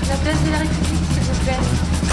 La place de la République, s'il vous plaît.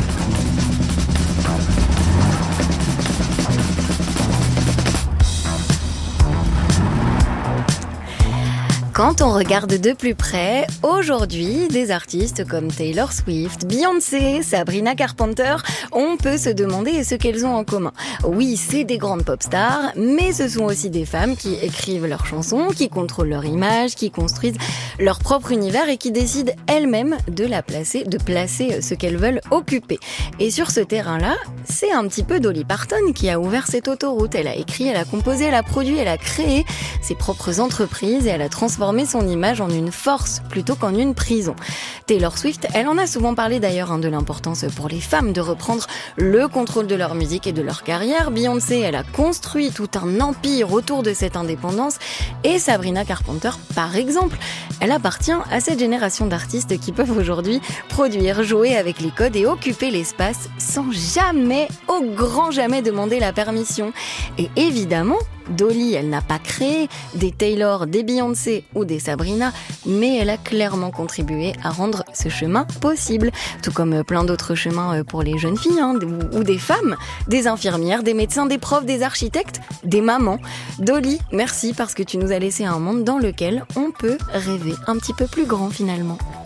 Quand on regarde de plus près, aujourd'hui, des artistes comme Taylor Swift, Beyoncé, Sabrina Carpenter, on peut se demander ce qu'elles ont en commun. Oui, c'est des grandes pop stars, mais ce sont aussi des femmes qui écrivent leurs chansons, qui contrôlent leur image, qui construisent leur propre univers et qui décident elles-mêmes de placer ce qu'elles veulent occuper. Et sur ce terrain-là, c'est un petit peu Dolly Parton qui a ouvert cette autoroute. Elle a écrit, elle a composé, elle a produit, elle a créé ses propres entreprises et elle a transformé son image en une force plutôt qu'en une prison. Taylor Swift, elle en a souvent parlé d'ailleurs de l'importance pour les femmes de reprendre le contrôle de leur musique et de leur carrière. Beyoncé, elle a construit tout un empire autour de cette indépendance. Et Sabrina Carpenter, par exemple, elle appartient à cette génération d'artistes qui peuvent aujourd'hui produire, jouer avec les codes et occuper l'espace sans jamais, au grand jamais, demander la permission. Et évidemment, Dolly, elle n'a pas créé des Taylor, des Beyoncé ou des Sabrina, mais elle a clairement contribué à rendre ce chemin possible. Tout comme plein d'autres chemins pour les jeunes filles ou des femmes, des infirmières, des médecins, des profs, des architectes, des mamans. Dolly, merci parce que tu nous as laissé un monde dans lequel on peut rêver un petit peu plus grand finalement.